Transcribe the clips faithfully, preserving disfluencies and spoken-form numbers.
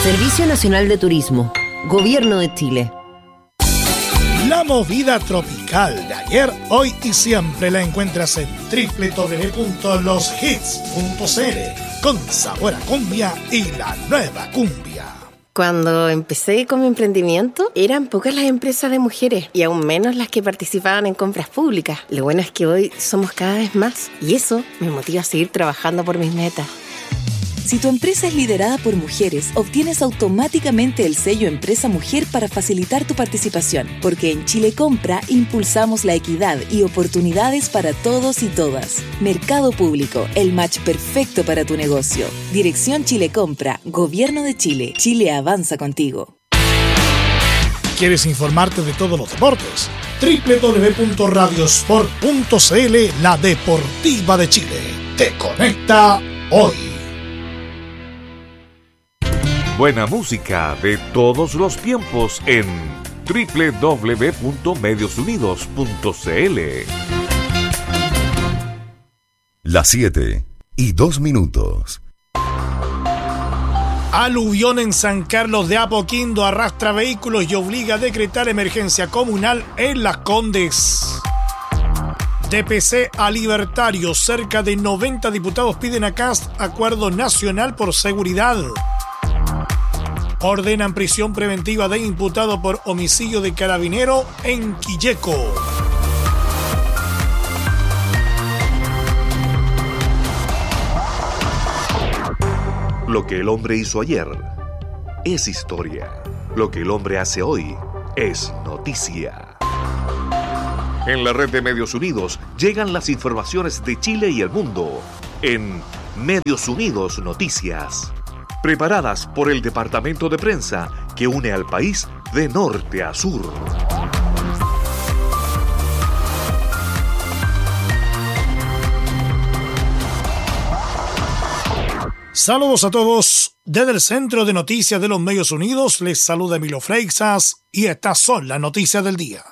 Servicio Nacional de Turismo, Gobierno de Chile. La movida tropical de ayer, hoy y siempre la encuentras en doble u doble u doble u punto los hits punto c l, con sabor a cumbia y la nueva cumbia. Cuando empecé con mi emprendimiento, eran pocas las empresas de mujeres y aún menos las que participaban en compras públicas. Lo bueno es que hoy somos cada vez más y eso me motiva a seguir trabajando por mis metas. Si tu empresa es liderada por mujeres, obtienes automáticamente el sello Empresa Mujer para facilitar tu participación, porque en Chile Compra impulsamos la equidad y oportunidades para todos y todas. Mercado Público, el match perfecto para tu negocio. Dirección Chile Compra, Gobierno de Chile. Chile avanza contigo. ¿Quieres informarte de todos los deportes? doble u doble u doble u punto radiosport punto c l, la deportiva de Chile. Te conecta hoy. Buena música de todos los tiempos en doble u doble u doble u punto medios unidos punto c l. Las siete y dos minutos. Aluvión en San Carlos de Apoquindo arrastra vehículos y obliga a decretar emergencia comunal en Las Condes. D P C a libertarios, cerca de noventa diputados piden a Kast acuerdo nacional por seguridad. Ordenan prisión preventiva de imputado por homicidio de carabinero en Quilleco. Lo que el hombre hizo ayer es historia. Lo que el hombre hace hoy es noticia. En la red de Medios Unidos llegan las informaciones de Chile y el mundo en Medios Unidos Noticias. Preparadas por el departamento de prensa que une al país de norte a sur. Saludos a todos. Desde el Centro de Noticias de los Medios Unidos les saluda Emilio Freixas y estas son las noticias del día.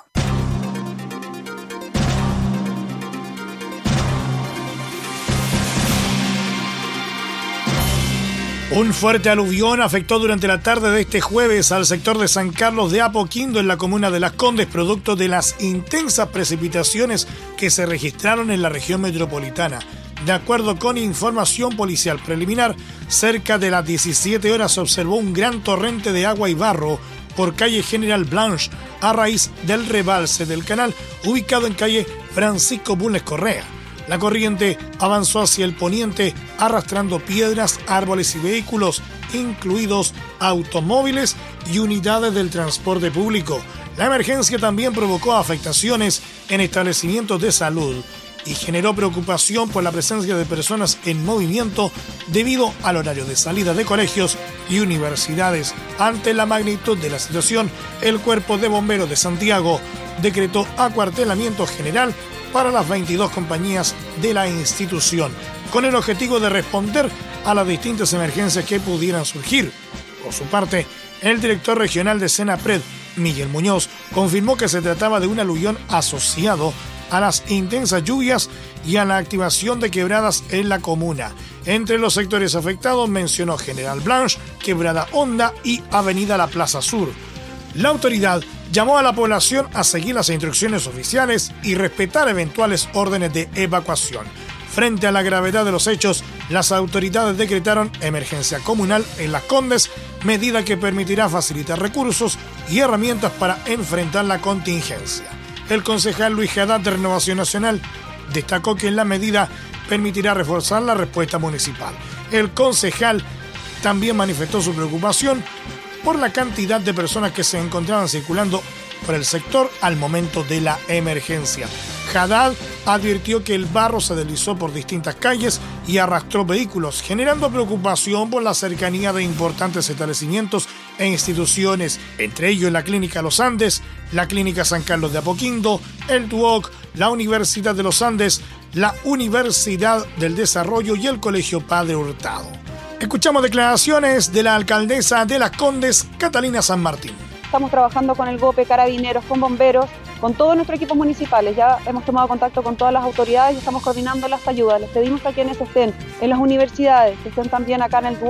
Un fuerte aluvión afectó durante la tarde de este jueves al sector de San Carlos de Apoquindo en la comuna de Las Condes, producto de las intensas precipitaciones que se registraron en la región metropolitana. De acuerdo con información policial preliminar, cerca de las diecisiete horas se observó un gran torrente de agua y barro por calle General Blanche a raíz del rebalse del canal ubicado en calle Francisco Bulnes Correa. La corriente avanzó hacia el poniente arrastrando piedras, árboles y vehículos, incluidos automóviles y unidades del transporte público. La emergencia también provocó afectaciones en establecimientos de salud y generó preocupación por la presencia de personas en movimiento debido al horario de salida de colegios y universidades. Ante la magnitud de la situación, el Cuerpo de Bomberos de Santiago decretó acuartelamiento general para las veintidós compañías de la institución, con el objetivo de responder a las distintas emergencias que pudieran surgir. Por su parte, el director regional de Senapred, Miguel Muñoz, confirmó que se trataba de un aluvión asociado a las intensas lluvias y a la activación de quebradas en la comuna. Entre los sectores afectados mencionó General Blanche, Quebrada Honda y Avenida La Plaza Sur. La autoridad llamó a la población a seguir las instrucciones oficiales y respetar eventuales órdenes de evacuación. Frente a la gravedad de los hechos, las autoridades decretaron emergencia comunal en Las Condes, medida que permitirá facilitar recursos y herramientas para enfrentar la contingencia. El concejal Luis Haddad de Renovación Nacional destacó que la medida permitirá reforzar la respuesta municipal. El concejal también manifestó su preocupación por la cantidad de personas que se encontraban circulando por el sector al momento de la emergencia. Haddad advirtió que el barro se deslizó por distintas calles y arrastró vehículos, generando preocupación por la cercanía de importantes establecimientos e instituciones, entre ellos la Clínica Los Andes, la Clínica San Carlos de Apoquindo, el T U O C, la Universidad de los Andes, la Universidad del Desarrollo y el Colegio Padre Hurtado. Escuchamos declaraciones de la alcaldesa de Las Condes, Catalina San Martín. Estamos trabajando con el G O P E, Carabineros, con bomberos, con todos nuestros equipos municipales. Ya hemos tomado contacto con todas las autoridades y estamos coordinando las ayudas. Les pedimos a quienes estén en las universidades, que estén también acá en el T U O C,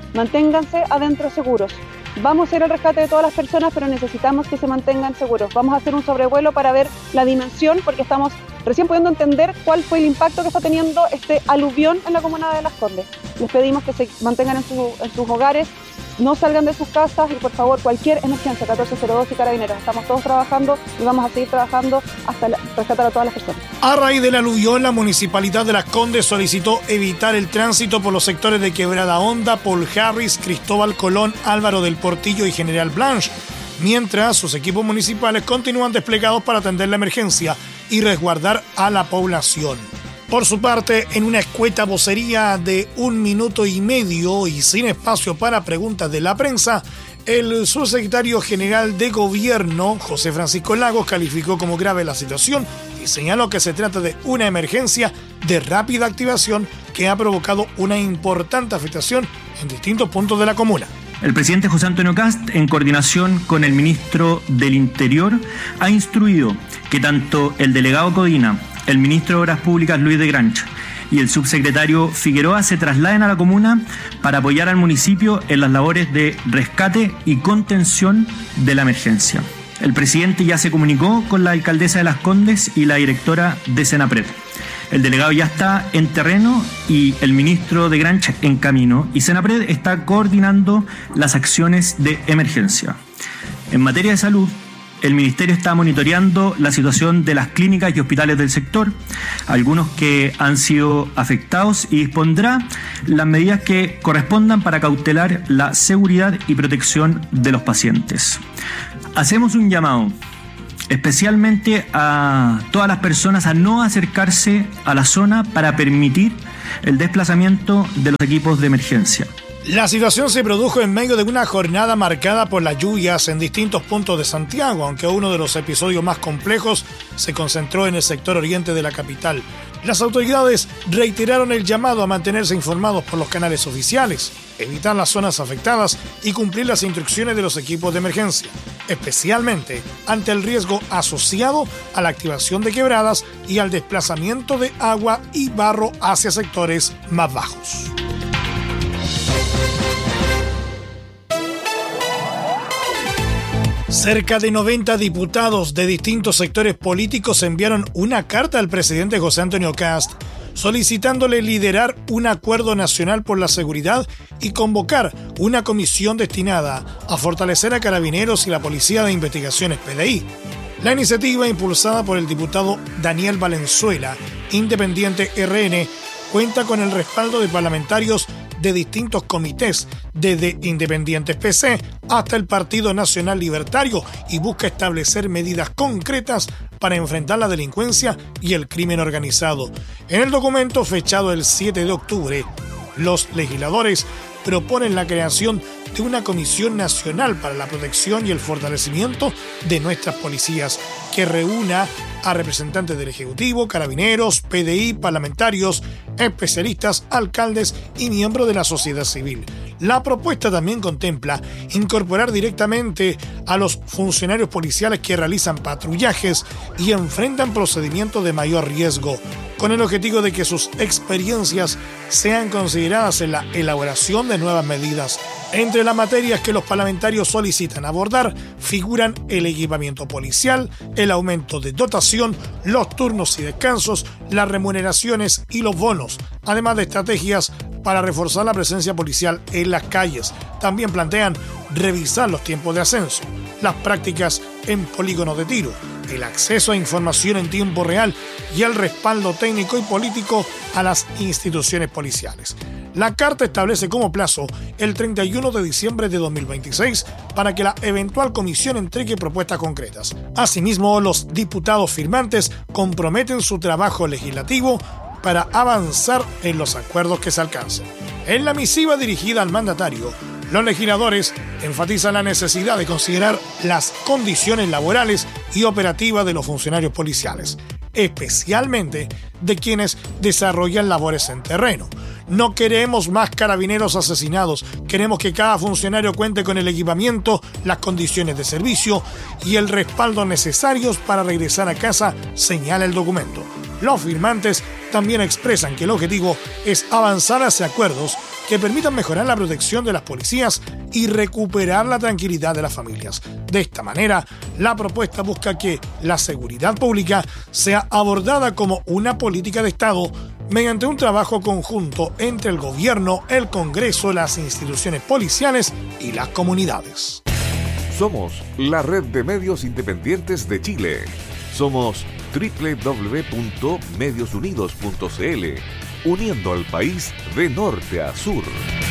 manténganse adentro seguros. Vamos a hacer el rescate de todas las personas, pero necesitamos que se mantengan seguros. Vamos a hacer un sobrevuelo para ver la dimensión, porque estamos recién pudiendo entender cuál fue el impacto que está teniendo este aluvión en la comuna de Las Condes. Les pedimos que se mantengan en, su, en sus hogares, no salgan de sus casas y por favor cualquier emergencia, catorce cero dos y Carabineros. Estamos todos trabajando y vamos a seguir trabajando hasta la, rescatar a todas las personas. A raíz del aluvión, la Municipalidad de Las Condes solicitó evitar el tránsito por los sectores de Quebrada Honda, Paul Harris, Cristóbal Colón, Álvaro del Portillo y General Blanche, mientras sus equipos municipales continúan desplegados para atender la emergencia y resguardar a la población. Por su parte, en una escueta vocería de un minuto y medio y sin espacio para preguntas de la prensa, el subsecretario general de Gobierno, José Francisco Lagos, calificó como grave la situación y señaló que se trata de una emergencia de rápida activación que ha provocado una importante afectación en distintos puntos de la comuna. El presidente José Antonio Kast, en coordinación con el ministro del Interior, ha instruido que tanto el delegado Codina, el ministro de Obras Públicas Luis de Grancha y el subsecretario Figueroa se trasladen a la comuna para apoyar al municipio en las labores de rescate y contención de la emergencia. El presidente ya se comunicó con la alcaldesa de Las Condes y la directora de Senapred. El delegado ya está en terreno y el ministro de Grancha en camino, y Senapred está coordinando las acciones de emergencia. En materia de salud, el Ministerio está monitoreando la situación de las clínicas y hospitales del sector, algunos que han sido afectados, y dispondrá las medidas que correspondan para cautelar la seguridad y protección de los pacientes. Hacemos un llamado especialmente a todas las personas a no acercarse a la zona para permitir el desplazamiento de los equipos de emergencia. La situación se produjo en medio de una jornada marcada por las lluvias en distintos puntos de Santiago, aunque uno de los episodios más complejos se concentró en el sector oriente de la capital. Las autoridades reiteraron el llamado a mantenerse informados por los canales oficiales, evitar las zonas afectadas y cumplir las instrucciones de los equipos de emergencia, especialmente ante el riesgo asociado a la activación de quebradas y al desplazamiento de agua y barro hacia sectores más bajos. Cerca de noventa diputados de distintos sectores políticos enviaron una carta al presidente José Antonio Kast solicitándole liderar un acuerdo nacional por la seguridad y convocar una comisión destinada a fortalecer a Carabineros y la Policía de Investigaciones P D I. La iniciativa, impulsada por el diputado Daniel Valenzuela, independiente R N, cuenta con el respaldo de parlamentarios de distintos comités, desde Independientes P C hasta el Partido Nacional Libertario, y busca establecer medidas concretas para enfrentar la delincuencia y el crimen organizado. En el documento, fechado el siete de octubre, los legisladores proponen la creación de una Comisión Nacional para la Protección y el Fortalecimiento de nuestras policías, que reúna a representantes del Ejecutivo, Carabineros, P D I, parlamentarios, especialistas, alcaldes y miembros de la sociedad civil. La propuesta también contempla incorporar directamente a los funcionarios policiales que realizan patrullajes y enfrentan procedimientos de mayor riesgo, con el objetivo de que sus experiencias sean consideradas en la elaboración de nuevas medidas. Entre las materias que los parlamentarios solicitan abordar figuran el equipamiento policial, el aumento de dotación, los turnos y descansos, las remuneraciones y los bonos, además de estrategias para reforzar la presencia policial en las calles. También plantean revisar los tiempos de ascenso, las prácticas en polígonos de tiro, el acceso a información en tiempo real y el respaldo técnico y político a las instituciones policiales. La carta establece como plazo el treinta y uno de diciembre de dos mil veintiséis para que la eventual comisión entregue propuestas concretas. Asimismo, los diputados firmantes comprometen su trabajo legislativo para avanzar en los acuerdos que se alcancen. En la misiva dirigida al mandatario, los legisladores enfatizan la necesidad de considerar las condiciones laborales y operativas de los funcionarios policiales, especialmente de quienes desarrollan labores en terreno. No queremos más carabineros asesinados, queremos que cada funcionario cuente con el equipamiento, las condiciones de servicio y el respaldo necesarios para regresar a casa, señala el documento. Los firmantes también expresan que el objetivo es avanzar hacia acuerdos que permitan mejorar la protección de las policías y recuperar la tranquilidad de las familias. De esta manera, la propuesta busca que la seguridad pública sea abordada como una política de Estado mediante un trabajo conjunto entre el gobierno, el Congreso, las instituciones policiales y las comunidades. Somos la red de medios independientes de Chile. Somos doble u doble u doble u punto medios unidos punto c l, uniendo al país de norte a sur.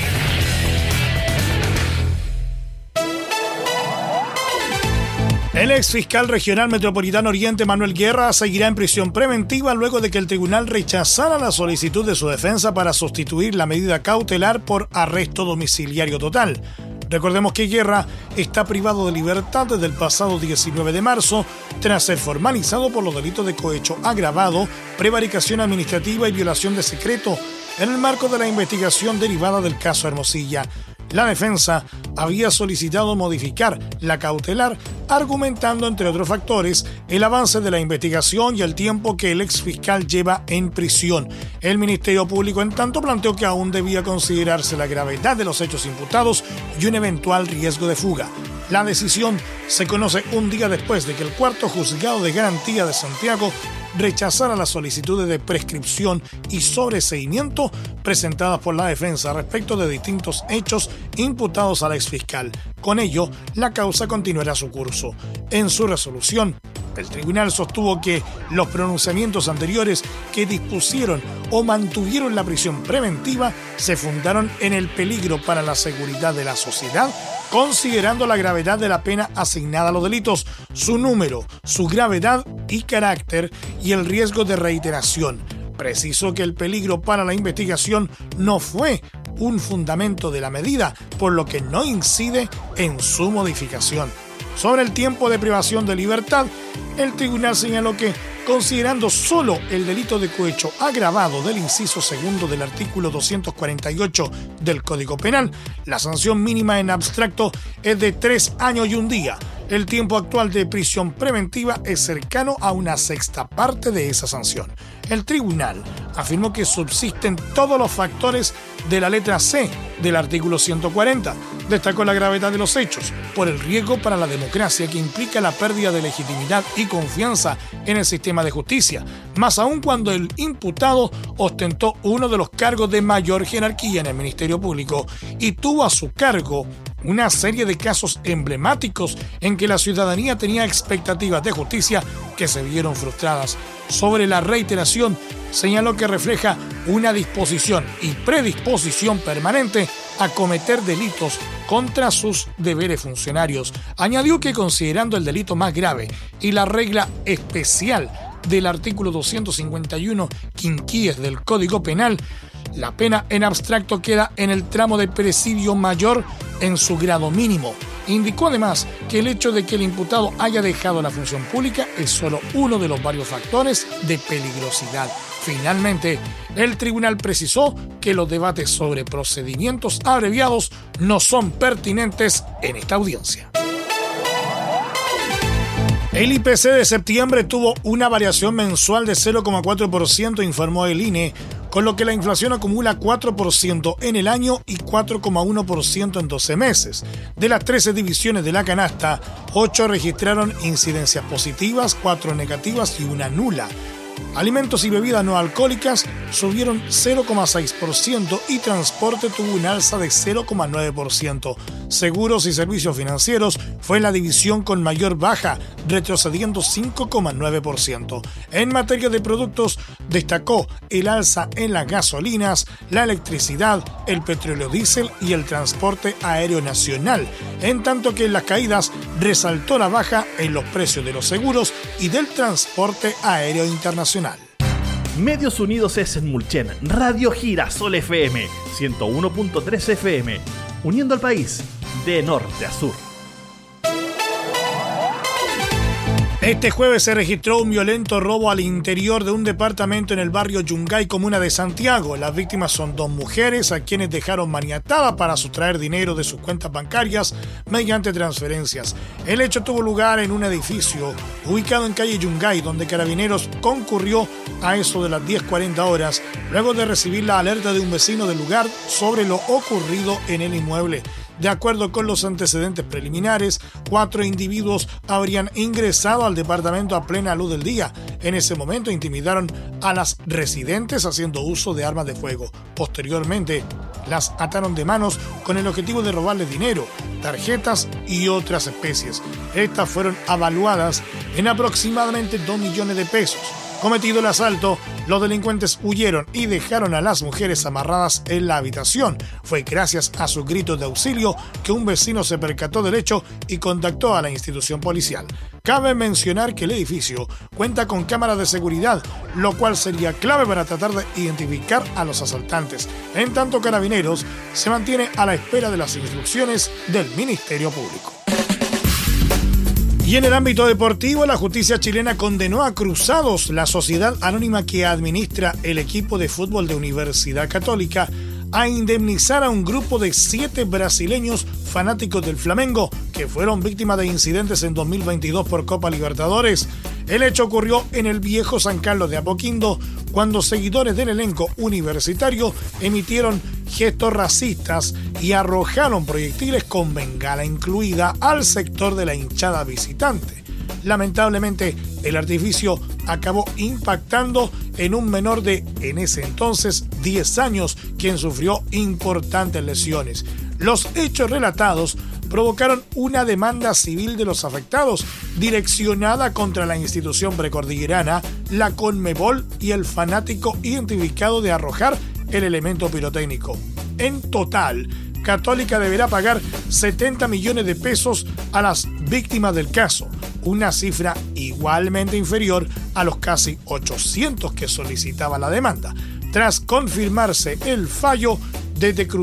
El ex fiscal regional metropolitano Oriente, Manuel Guerra, seguirá en prisión preventiva luego de que el tribunal rechazara la solicitud de su defensa para sustituir la medida cautelar por arresto domiciliario total. Recordemos que Guerra está privado de libertad desde el pasado diecinueve de marzo tras ser formalizado por los delitos de cohecho agravado, prevaricación administrativa y violación de secreto en el marco de la investigación derivada del caso Hermosilla. La defensa había solicitado modificar la cautelar, argumentando, entre otros factores, el avance de la investigación y el tiempo que el exfiscal lleva en prisión. El Ministerio Público, en tanto, planteó que aún debía considerarse la gravedad de los hechos imputados y un eventual riesgo de fuga. La decisión se conoce un día después de que el cuarto juzgado de garantía de Santiago rechazara las solicitudes de prescripción y sobreseimiento presentadas por la defensa respecto de distintos hechos imputados al exfiscal. Con ello, la causa continuará su curso. En su resolución, el tribunal sostuvo que los pronunciamientos anteriores que dispusieron o mantuvieron la prisión preventiva se fundaron en el peligro para la seguridad de la sociedad, considerando la gravedad de la pena asignada a los delitos, su número, su gravedad y carácter y el riesgo de reiteración. Precisó que el peligro para la investigación no fue un fundamento de la medida, por lo que no incide en su modificación. Sobre el tiempo de privación de libertad, el tribunal señaló que, considerando solo el delito de cohecho agravado del inciso segundo del artículo doscientos cuarenta y ocho del Código Penal, la sanción mínima en abstracto es de tres años y un día. El tiempo actual de prisión preventiva es cercano a una sexta parte de esa sanción. El tribunal afirmó que subsisten todos los factores de la letra C del artículo ciento cuarenta. Destacó la gravedad de los hechos por el riesgo para la democracia que implica la pérdida de legitimidad y confianza en el sistema de justicia, más aún cuando el imputado ostentó uno de los cargos de mayor jerarquía en el Ministerio Público y tuvo a su cargo una serie de casos emblemáticos en que la ciudadanía tenía expectativas de justicia que se vieron frustradas. Sobre la reiteración, señaló que refleja una disposición y predisposición permanente a cometer delitos contra sus deberes funcionarios. Añadió que, considerando el delito más grave y la regla especial del artículo doscientos cincuenta y uno quinquíes del Código Penal, la pena en abstracto queda en el tramo de presidio mayor en su grado mínimo. Indicó además que el hecho de que el imputado haya dejado la función pública es solo uno de los varios factores de peligrosidad. Finalmente, el tribunal precisó que los debates sobre procedimientos abreviados no son pertinentes en esta audiencia. El I P C de septiembre tuvo una variación mensual de cero coma cuatro por ciento, informó el I N E, con lo que la inflación acumula cuatro por ciento en el año y cuatro coma uno por ciento en doce meses. De las trece divisiones de la canasta, ocho registraron incidencias positivas, cuatro negativas y una nula. Alimentos y bebidas no alcohólicas subieron cero coma seis por ciento y transporte tuvo un alza de cero coma nueve por ciento. Seguros y servicios financieros fue la división con mayor baja, retrocediendo cinco coma nueve por ciento. En materia de productos, destacó el alza en las gasolinas, la electricidad, el petróleo diésel y el transporte aéreo nacional, en tanto que en las caídas resaltó la baja en los precios de los seguros y del transporte aéreo internacional. Medios Unidos es en Mulchen, Radio Girasol F M, ciento uno punto tres F M, uniendo al país de norte a sur. Este jueves se registró un violento robo al interior de un departamento en el barrio Yungay, comuna de Santiago. Las víctimas son dos mujeres a quienes dejaron maniatada para sustraer dinero de sus cuentas bancarias mediante transferencias. El hecho tuvo lugar en un edificio ubicado en calle Yungay, donde Carabineros concurrió a eso de las diez cuarenta horas luego de recibir la alerta de un vecino del lugar sobre lo ocurrido en el inmueble. De acuerdo con los antecedentes preliminares, cuatro individuos habrían ingresado al departamento a plena luz del día. En ese momento intimidaron a las residentes haciendo uso de armas de fuego. Posteriormente, las ataron de manos con el objetivo de robarles dinero, tarjetas y otras especies. Estas fueron avaluadas en aproximadamente dos millones de pesos. Cometido el asalto, los delincuentes huyeron y dejaron a las mujeres amarradas en la habitación. Fue gracias a sus gritos de auxilio que un vecino se percató del hecho y contactó a la institución policial. Cabe mencionar que el edificio cuenta con cámaras de seguridad, lo cual sería clave para tratar de identificar a los asaltantes. En tanto, Carabineros se mantiene a la espera de las instrucciones del Ministerio Público. Y en el ámbito deportivo, la justicia chilena condenó a Cruzados, la sociedad anónima que administra el equipo de fútbol de Universidad Católica, a indemnizar a un grupo de siete brasileños fanáticos del Flamengo que fueron víctimas de incidentes en dos mil veintidós por Copa Libertadores. El hecho ocurrió en el viejo San Carlos de Apoquindo, cuando seguidores del elenco universitario emitieron gestos racistas y arrojaron proyectiles con bengala incluida al sector de la hinchada visitante. Lamentablemente, el artificio acabó impactando en un menor de, en ese entonces, diez años, quien sufrió importantes lesiones. Los hechos relatados provocaron una demanda civil de los afectados, direccionada contra la institución precordillerana, la Conmebol y el fanático identificado de arrojar el elemento pirotécnico. En total, Católica deberá pagar setenta millones de pesos a las víctimas del caso, una cifra igualmente inferior a los casi ochocientos que solicitaba la demanda. Tras confirmarse el fallo, desde Cruz